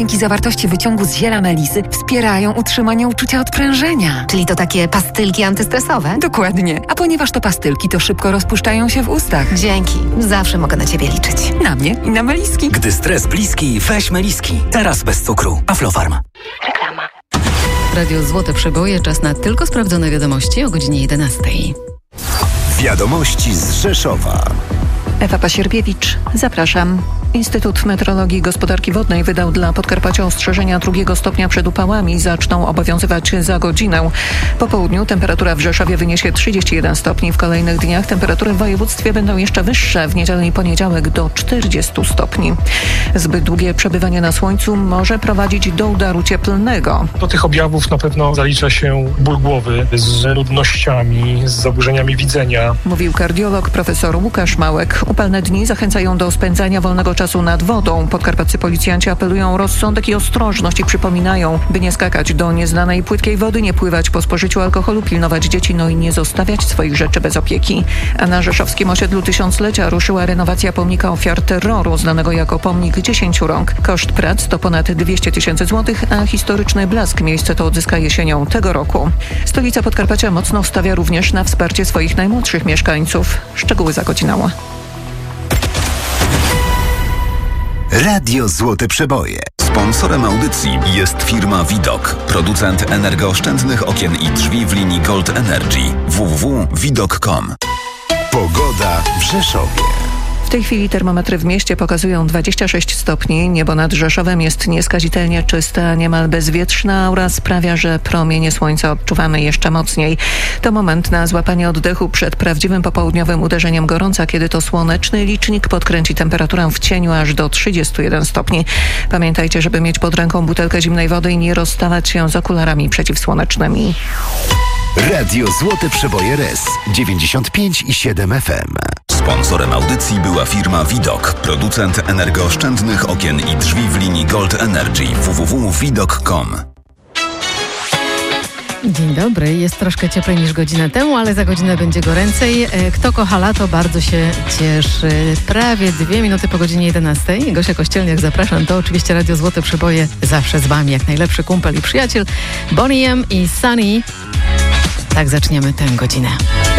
Dzięki zawartości wyciągu z ziela melisy wspierają utrzymanie uczucia odprężenia. Czyli to takie pastylki antystresowe? Dokładnie. A ponieważ to pastylki, to szybko rozpuszczają się w ustach. Dzięki. Zawsze mogę na Ciebie liczyć. Na mnie i na meliski. Gdy stres bliski, weź meliski. Teraz bez cukru. Aflofarm. Reklama. Radio Złote Przeboje, czas na tylko sprawdzone wiadomości o godzinie 11. Wiadomości z Rzeszowa. Ewa Pasierbiewicz, zapraszam. Instytut Meteorologii i Gospodarki Wodnej wydał dla Podkarpacia ostrzeżenia 2 stopnia przed upałami. Zaczną obowiązywać za godzinę. Po południu temperatura w Rzeszowie wyniesie 31 stopni. W kolejnych dniach temperatury w województwie będą jeszcze wyższe. W niedzielę i poniedziałek do 40 stopni. Zbyt długie przebywanie na słońcu może prowadzić do udaru cieplnego. Do tych objawów na pewno zalicza się ból głowy z nudnościami, z zaburzeniami widzenia. Mówił kardiolog profesor Łukasz Małek. Upalne dni zachęcają do spędzania wolnego czasu nad wodą. Podkarpaccy policjanci apelują o rozsądek i ostrożność i przypominają, by nie skakać do nieznanej płytkiej wody, nie pływać po spożyciu alkoholu, pilnować dzieci, no i nie zostawiać swoich rzeczy bez opieki. A na rzeszowskim osiedlu Tysiąclecia ruszyła renowacja pomnika ofiar terroru, znanego jako pomnik 10 rąk. Koszt prac to ponad 200 000 złotych, a historyczny blask miejsce to odzyska jesienią tego roku. Stolica Podkarpacia mocno stawia również na wsparcie swoich najmłodszych mieszkańców. Szczegóły za godzinę. Radio Złote Przeboje. Sponsorem audycji jest firma Widok, producent energooszczędnych okien i drzwi w linii Gold Energy. www.widok.com. Pogoda w Rzeszowie. W tej chwili termometry w mieście pokazują 26 stopni. Niebo nad Rzeszowem jest nieskazitelnie czyste, a niemal bezwietrzna aura sprawia, że promienie słońca odczuwamy jeszcze mocniej. To moment na złapanie oddechu przed prawdziwym popołudniowym uderzeniem gorąca, kiedy to słoneczny licznik podkręci temperaturę w cieniu aż do 31 stopni. Pamiętajcie, żeby mieć pod ręką butelkę zimnej wody i nie rozstawać się z okularami przeciwsłonecznymi. Radio Złote Przeboje RS 95,7 FM. Sponsorem audycji była firma Widok, producent energooszczędnych okien i drzwi w linii Gold Energy. www.widok.com. Dzień dobry, jest troszkę cieplej niż godzinę temu, ale za godzinę będzie goręcej. Kto kocha lato, bardzo się cieszy. Prawie 2 minuty po godzinie 11. Gosia Kościelniak, zapraszam. To oczywiście Radio Złote Przeboje, zawsze z Wami, jak najlepszy kumpel i przyjaciel. Bonnie M i Sunny. Tak zaczniemy tę godzinę.